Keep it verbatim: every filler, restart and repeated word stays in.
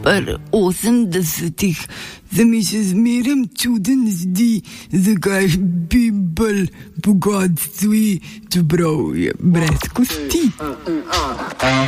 pri osemdesetih se mi še zmeraj čuden zdi, zakaj bi bolj bogatstvi, čeprav je brez kosti.